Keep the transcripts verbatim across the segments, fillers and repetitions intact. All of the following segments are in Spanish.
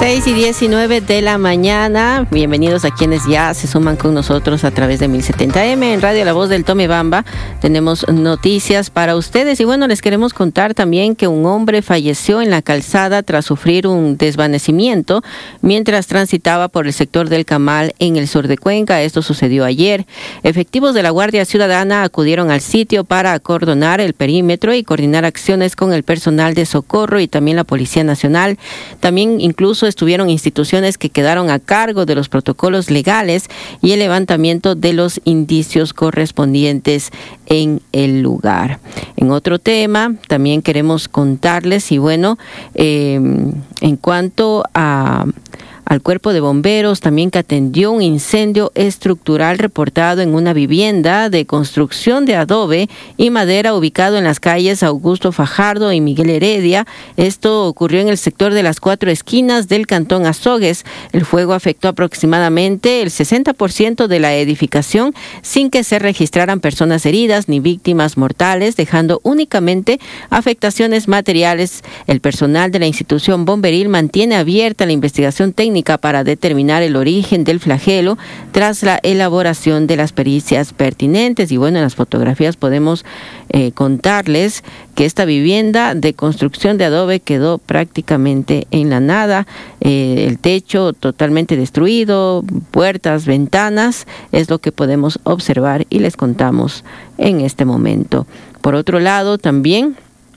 seis y diecinueve de la mañana. Bienvenidos a quienes ya se suman con nosotros a través de mil setenta eme en Radio La Voz del Tomebamba. Tenemos noticias para ustedes y bueno, les queremos contar también que un hombre falleció en la calzada tras sufrir un desvanecimiento mientras transitaba por el sector del Camal en el sur de Cuenca. Esto sucedió ayer. Efectivos de la Guardia Ciudadana acudieron al sitio para acordonar el perímetro y coordinar acciones con el personal de socorro y también la Policía Nacional. También incluso estuvieron instituciones que quedaron a cargo de los protocolos legales y el levantamiento de los indicios correspondientes en el lugar. En otro tema, también queremos contarles, y bueno, eh, en cuanto a... al cuerpo de bomberos, también que atendió un incendio estructural reportado en una vivienda de construcción de adobe y madera ubicado en las calles Augusto Fajardo y Miguel Heredia. Esto ocurrió en el sector de las Cuatro Esquinas del Cantón Azogues. El fuego afectó aproximadamente el sesenta por ciento de la edificación sin que se registraran personas heridas ni víctimas mortales, dejando únicamente afectaciones materiales. El personal de la institución bomberil mantiene abierta la investigación técnica para determinar el origen del flagelo tras la elaboración de las pericias pertinentes. Y bueno, en las fotografías podemos eh, contarles que esta vivienda de construcción de adobe quedó prácticamente en la nada, eh, el techo totalmente destruido, puertas, ventanas, es lo que podemos observar y les contamos en este momento. Por otro lado, también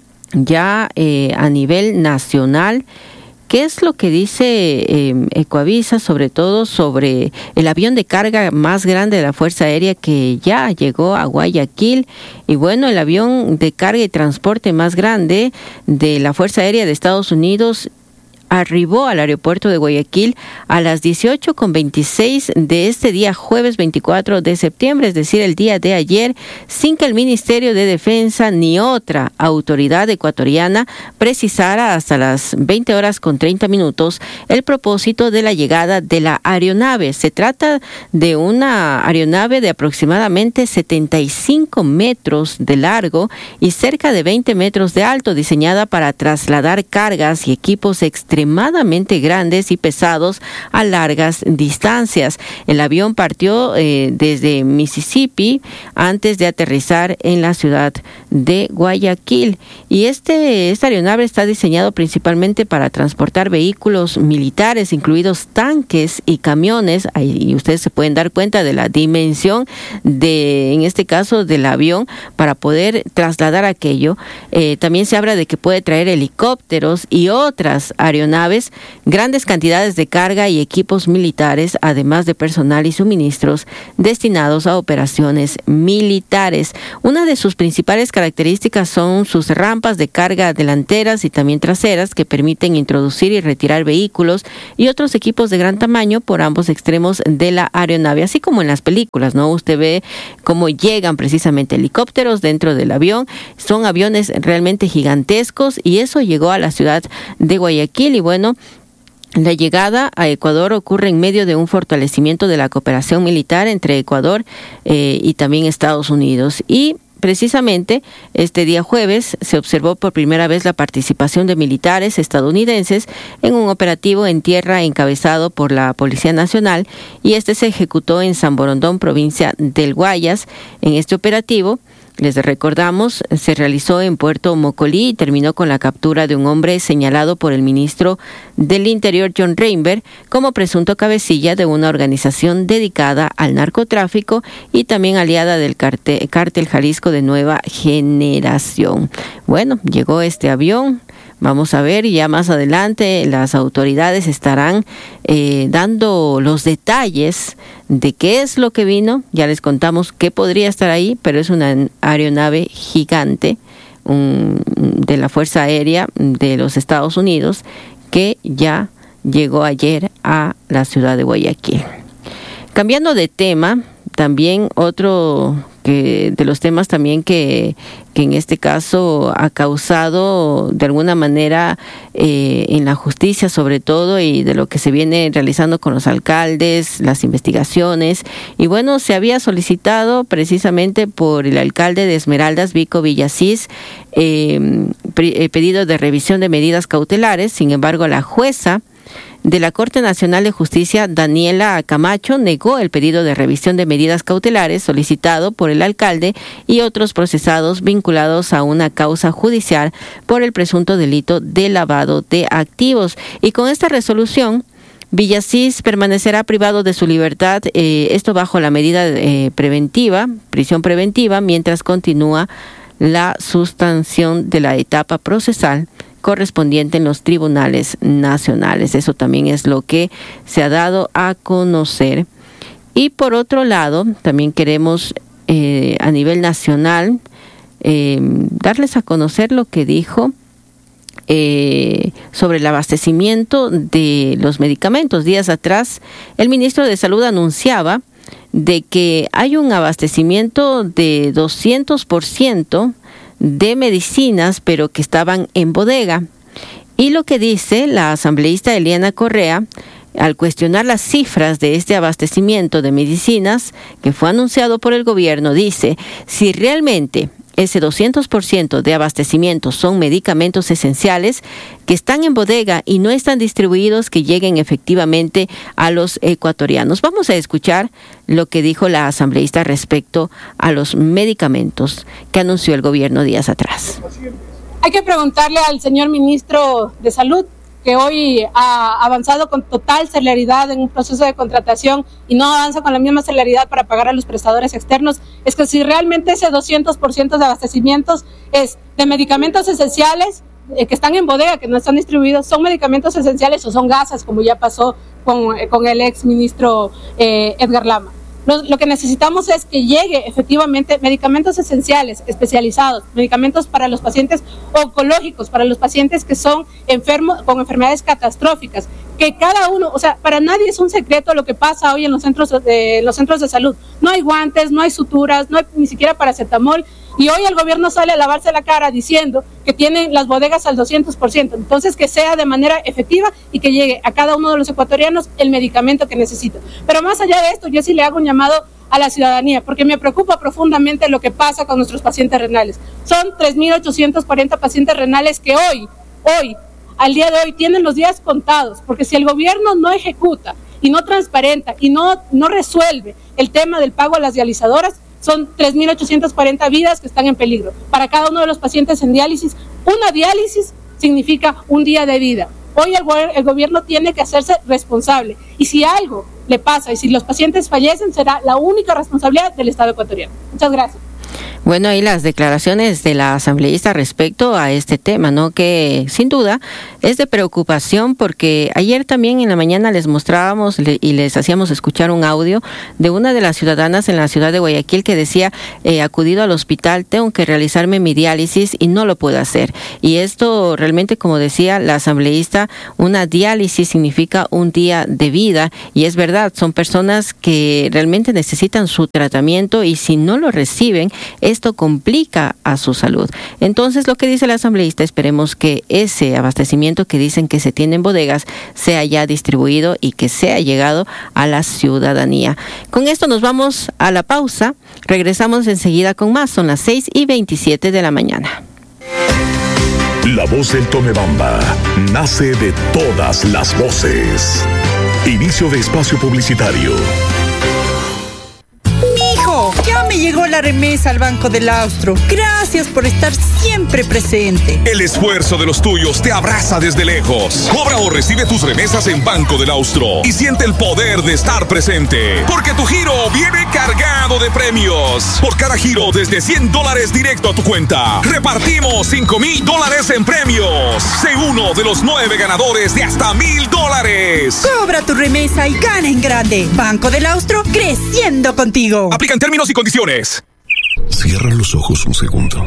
ya eh, a nivel nacional, ¿qué es lo que dice eh, Ecoavisa, sobre todo sobre el avión de carga más grande de la Fuerza Aérea que ya llegó a Guayaquil? Y bueno, el avión de carga y transporte más grande de la Fuerza Aérea de Estados Unidos arribó al aeropuerto de Guayaquil a las dieciocho con veintiséis de este día jueves veinticuatro de septiembre, es decir, el día de ayer, sin que el Ministerio de Defensa ni otra autoridad ecuatoriana precisara hasta las veinte horas con treinta minutos el propósito de la llegada de la aeronave. Se trata de una aeronave de aproximadamente setenta y cinco metros de largo y cerca de veinte metros de alto, diseñada para trasladar cargas y equipos extremadamente extremadamente grandes y pesados a largas distancias. El avión partió eh, desde Mississippi antes de aterrizar en la ciudad de Guayaquil. Y este, esta aeronave está diseñado principalmente para transportar vehículos militares, incluidos tanques y camiones. Ahí ustedes se pueden dar cuenta de la dimensión de, en este caso, del avión para poder trasladar aquello. Eh, también se habla de que puede traer helicópteros y otras aeronaves naves, grandes cantidades de carga y equipos militares, además de personal y suministros destinados a operaciones militares. Una de sus principales características son sus rampas de carga delanteras y también traseras que permiten introducir y retirar vehículos y otros equipos de gran tamaño por ambos extremos de la aeronave, así como en las películas, ¿no? Usted ve cómo llegan precisamente helicópteros dentro del avión. Son aviones realmente gigantescos y eso llegó a la ciudad de Guayaquil. Y bueno, la llegada a Ecuador ocurre en medio de un fortalecimiento de la cooperación militar entre Ecuador eh, y también Estados Unidos. Y precisamente este día jueves se observó por primera vez la participación de militares estadounidenses en un operativo en tierra encabezado por la Policía Nacional, y este se ejecutó en San Borondón, provincia del Guayas. En este operativo, les recordamos, se realizó en Puerto Mocolí y terminó con la captura de un hombre señalado por el ministro del Interior, John Reinberg, como presunto cabecilla de una organización dedicada al narcotráfico y también aliada del cártel, cártel Jalisco de Nueva Generación. Bueno, llegó este avión. Vamos a ver, ya más adelante las autoridades estarán eh, dando los detalles de qué es lo que vino. Ya les contamos qué podría estar ahí, pero es una aeronave gigante un, de la Fuerza Aérea de los Estados Unidos que ya llegó ayer a la ciudad de Guayaquil. Cambiando de tema, también otro que de los temas también que, que en este caso ha causado de alguna manera eh, en la justicia sobre todo, y de lo que se viene realizando con los alcaldes, las investigaciones. Y bueno, se había solicitado precisamente por el alcalde de Esmeraldas, Vico Villasís, eh, pedido de revisión de medidas cautelares. Sin embargo, la jueza de la Corte Nacional de Justicia, Daniela Camacho, negó el pedido de revisión de medidas cautelares solicitado por el alcalde y otros procesados vinculados a una causa judicial por el presunto delito de lavado de activos. Y con esta resolución, Villasís permanecerá privado de su libertad, eh, esto bajo la medida eh, preventiva, prisión preventiva, mientras continúa la sustanción de la etapa procesal correspondiente en los tribunales nacionales. Eso también es lo que se ha dado a conocer. Y por otro lado, también queremos eh, a nivel nacional eh, darles a conocer lo que dijo eh, sobre el abastecimiento de los medicamentos. Días atrás, el ministro de Salud anunciaba de que hay un abastecimiento de doscientos por ciento de medicinas, pero que estaban en bodega. Y lo que dice la asambleísta Eliana Correa, al cuestionar las cifras de este abastecimiento de medicinas que fue anunciado por el gobierno, dice, si realmente ese doscientos por ciento de abastecimiento son medicamentos esenciales que están en bodega y no están distribuidos, que lleguen efectivamente a los ecuatorianos. Vamos a escuchar lo que dijo la asambleísta respecto a los medicamentos que anunció el gobierno días atrás. Hay que preguntarle al señor ministro de Salud, que hoy ha avanzado con total celeridad en un proceso de contratación y no avanza con la misma celeridad para pagar a los prestadores externos, es que si realmente ese doscientos por ciento de abastecimientos es de medicamentos esenciales eh, que están en bodega, que no están distribuidos, son medicamentos esenciales o son gasas, como ya pasó con, eh, con el ex ministro eh, Edgar Lama. Lo, lo que necesitamos es que llegue efectivamente medicamentos esenciales, especializados, medicamentos para los pacientes oncológicos, para los pacientes que son enfermos con enfermedades catastróficas, que cada uno, o sea, para nadie es un secreto lo que pasa hoy en los centros de, los centros de salud. No hay guantes, no hay suturas, no hay ni siquiera paracetamol, y hoy el gobierno sale a lavarse la cara diciendo que tienen las bodegas al doscientos por ciento. Entonces, que sea de manera efectiva y que llegue a cada uno de los ecuatorianos el medicamento que necesita. Pero más allá de esto, yo sí le hago un llamado a la ciudadanía, porque me preocupa profundamente lo que pasa con nuestros pacientes renales. Son tres mil ochocientos cuarenta pacientes renales que hoy, hoy, al día de hoy, tienen los días contados, porque si el gobierno no ejecuta y no transparenta y no, no resuelve el tema del pago a las dializadoras, son tres mil ochocientas cuarenta vidas que están en peligro. Para cada uno de los pacientes en diálisis, una diálisis significa un día de vida. Hoy el, el gobierno tiene que hacerse responsable. Y si algo le pasa y si los pacientes fallecen, será la única responsabilidad del Estado ecuatoriano. Muchas gracias. Bueno, ahí las declaraciones de la asambleísta respecto a este tema, ¿no? Que sin duda es de preocupación, porque ayer también en la mañana les mostrábamos y les hacíamos escuchar un audio de una de las ciudadanas en la ciudad de Guayaquil que decía, eh, acudido al hospital, tengo que realizarme mi diálisis y no lo puedo hacer. Y esto realmente, como decía la asambleísta, una diálisis significa un día de vida, y es verdad, son personas que realmente necesitan su tratamiento y si no lo reciben, esto complica a su salud. Entonces, lo que dice la asambleísta, esperemos que ese abastecimiento que dicen que se tiene en bodegas sea ya distribuido y que sea llegado a la ciudadanía. Con esto nos vamos a la pausa. Regresamos enseguida con más. Son las seis y veintisiete de la mañana. La voz del Tomebamba nace de todas las voces. Inicio de espacio publicitario. Ya me llegó la remesa al Banco del Austro. Gracias por estar siempre presente. El esfuerzo de los tuyos te abraza desde lejos. Cobra o recibe tus remesas en Banco del Austro y siente el poder de estar presente. Porque tu giro viene cargado de premios. Por cada giro desde cien dólares directo a tu cuenta, repartimos cinco mil dólares en premios. Sé uno de los nueve ganadores de hasta mil dólares. Cobra tu remesa y gana en grande. Banco del Austro, creciendo contigo. Aplican términos y condiciones. Cierra los ojos un segundo.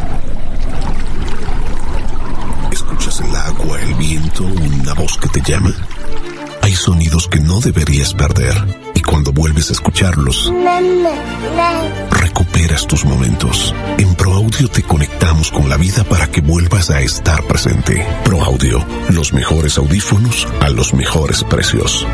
¿Escuchas el agua, el viento, una voz que te llama? Hay sonidos que no deberías perder, y cuando vuelves a escucharlos, recuperas tus momentos. En ProAudio te conectamos con la vida para que vuelvas a estar presente. ProAudio, los mejores audífonos a los mejores precios.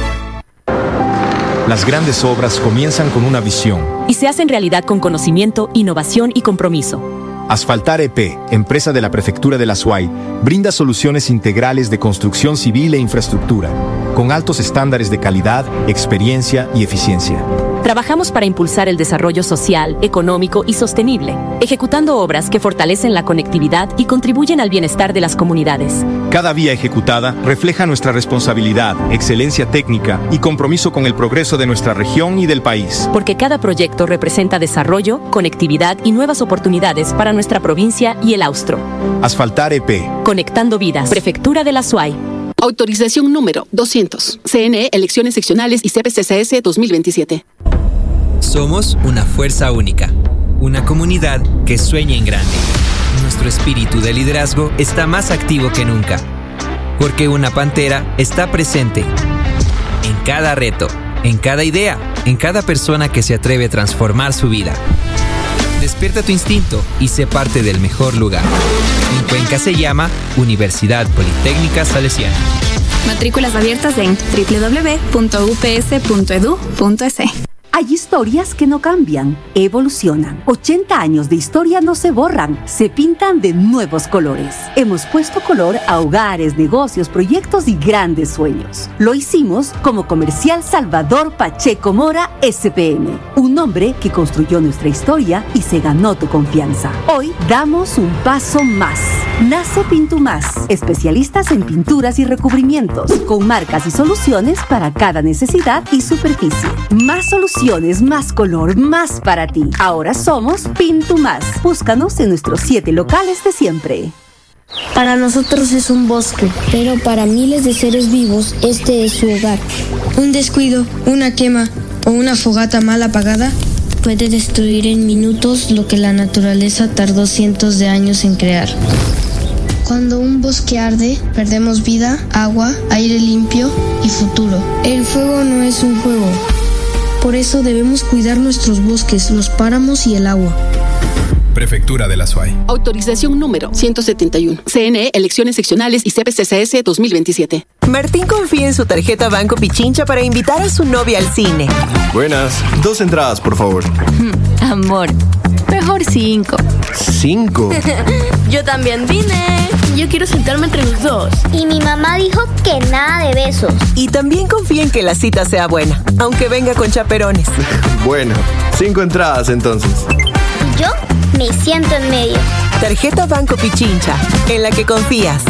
Las grandes obras comienzan con una visión y se hacen realidad con conocimiento, innovación y compromiso. Asfaltar E P, empresa de la Prefectura de la Azuay, brinda soluciones integrales de construcción civil e infraestructura, con altos estándares de calidad, experiencia y eficiencia. Trabajamos para impulsar el desarrollo social, económico y sostenible, ejecutando obras que fortalecen la conectividad y contribuyen al bienestar de las comunidades. Cada vía ejecutada refleja nuestra responsabilidad, excelencia técnica y compromiso con el progreso de nuestra región y del país. Porque cada proyecto representa desarrollo, conectividad y nuevas oportunidades para nuestra provincia y el Austro. Asfaltar E P. Conectando vidas. Prefectura de la Azuay. Autorización número doscientos. C N E, Elecciones Seccionales y C P C C S dos mil veintisiete. Somos una fuerza única, una comunidad que sueña en grande. Nuestro espíritu de liderazgo está más activo que nunca, porque una pantera está presente en cada reto, en cada idea, en cada persona que se atreve a transformar su vida. Despierta tu instinto y sé parte del mejor lugar. En Cuenca se llama Universidad Politécnica Salesiana. Matrículas abiertas en doble u doble u doble u punto u p s punto e d u punto e s. Hay historias que no cambian, evolucionan. ochenta años de historia no se borran, se pintan de nuevos colores. Hemos puesto color a hogares, negocios, proyectos y grandes sueños. Lo hicimos como Comercial Salvador Pacheco Mora S P M, un nombre que construyó nuestra historia y se ganó tu confianza. Hoy damos un paso más. Nace Pintumás, especialistas en pinturas y recubrimientos, con marcas y soluciones para cada necesidad y superficie. Más soluciones, más color, más para ti. Ahora somos Pintumás. Búscanos en nuestros siete locales de siempre. Para nosotros es un bosque, pero para miles de seres vivos este es su hogar. Un descuido, una quema o una fogata mal apagada puede destruir en minutos lo que la naturaleza tardó cientos de años en crear. Cuando un bosque arde, perdemos vida, agua, aire limpio y futuro. El fuego no es un juego. Por eso debemos cuidar nuestros bosques, los páramos y el agua. Prefectura de la Azuay. Autorización número ciento setenta y uno. C N E, Elecciones Seccionales y C P C C S dos mil veintisiete. Martín confía en su tarjeta Banco Pichincha para invitar a su novia al cine. Buenas, dos entradas, por favor. Amor, mejor cinco. ¿Cinco? Yo también vine. Yo quiero sentarme entre los dos. Y mi mamá dijo que nada de besos. Y también confía en que la cita sea buena, aunque venga con chaperones. Bueno, cinco entradas entonces. Yo me siento en medio. Tarjeta Banco Pichincha, en la que confías.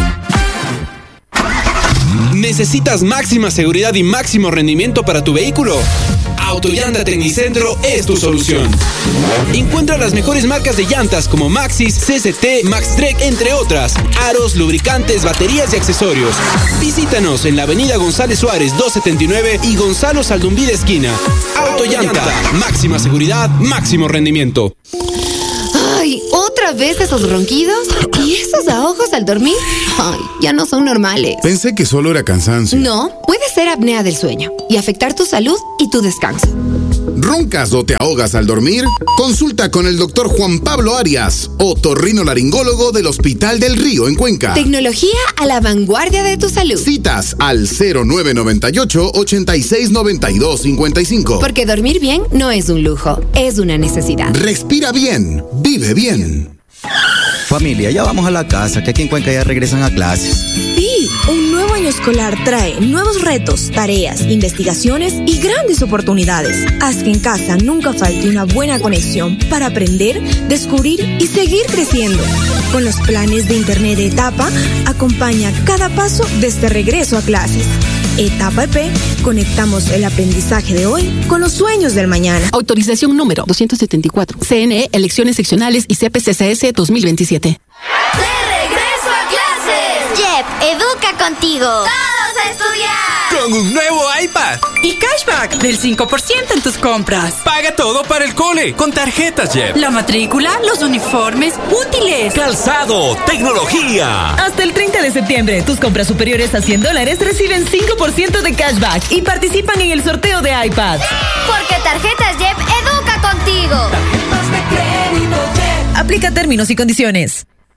¿Necesitas máxima seguridad y máximo rendimiento para tu vehículo? Autollanta Tecnicentro es tu solución. Encuentra las mejores marcas de llantas como Maxxis, C C T, Maxtrek, entre otras. Aros, lubricantes, baterías y accesorios. Visítanos en la avenida González Suárez doscientos setenta y nueve y Gonzalo Saldumbide esquina. Autollanta, máxima seguridad, máximo rendimiento. Ay, ¿otra vez esos ronquidos? ¿Y esos ahogos al dormir? Ay, ya no son normales. Pensé que solo era cansancio. No, puede ser apnea del sueño y afectar tu salud y tu descanso. ¿Roncas o te ahogas al dormir? Consulta con el doctor Juan Pablo Arias, otorrinolaringólogo del Hospital del Río en Cuenca. Tecnología a la vanguardia de tu salud. Citas al cero nueve noventa y ocho, ochenta y seis, noventa y dos, cincuenta y cinco. Porque dormir bien no es un lujo, es una necesidad. Respira bien, vive bien. Familia, ya vamos a la casa, que aquí en Cuenca ya regresan a clases. Sí, un nuevo año escolar trae nuevos retos, tareas, investigaciones y grandes oportunidades. Haz que en casa nunca falte una buena conexión para aprender, descubrir y seguir creciendo. Con los planes de Internet de Etapa, acompaña cada paso desde regreso a clases. Etapa E P, conectamos el aprendizaje de hoy con los sueños del mañana. Autorización número doscientos setenta y cuatro. C N E, Elecciones Seccionales y C P C C S dos mil veintisiete. ¡De regreso a clases! Jep, educa contigo. ¡Todos a estudiar! Con un nuevo iPad. Y cashback del cinco por ciento en tus compras. Paga todo para el cole con tarjetas Jep. La matrícula, los uniformes, útiles. Calzado, tecnología. Hasta el treinta de septiembre, tus compras superiores a cien dólares reciben cinco por ciento de cashback y participan en el sorteo de iPad. Porque Tarjetas Jep educa contigo. Tarjetas de crédito Jep. Aplica términos y condiciones.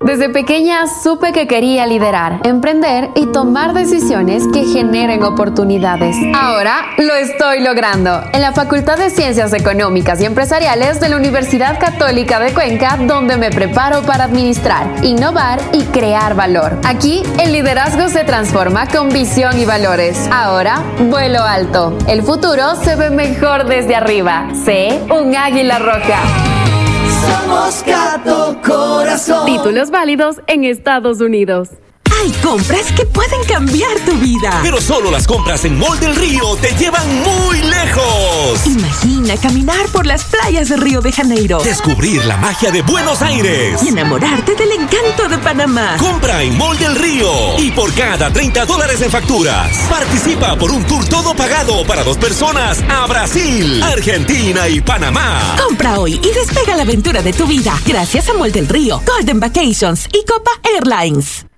Desde pequeña supe que quería liderar, emprender y tomar decisiones que generen oportunidades. Ahora lo estoy logrando en la Facultad de Ciencias Económicas y Empresariales de la Universidad Católica de Cuenca, donde me preparo para administrar, innovar y crear valor. Aquí el liderazgo se transforma con visión y valores. Ahora vuelo alto. El futuro se ve mejor desde arriba. Sé un águila roja. Somos Gato Corazón. Títulos válidos en Estados Unidos. Hay compras que pueden cambiar tu vida. Pero solo las compras en Mall del Río te llevan muy lejos. Imagina caminar por las playas de Río de Janeiro. Descubrir la magia de Buenos Aires. Y enamorarte del encanto de Panamá. Compra en Mall del Río. Y por cada treinta dólares en facturas, participa por un tour todo pagado para dos personas a Brasil, Argentina y Panamá. Compra hoy y despega la aventura de tu vida. Gracias a Mall del Río, Golden Vacations y Copa Airlines.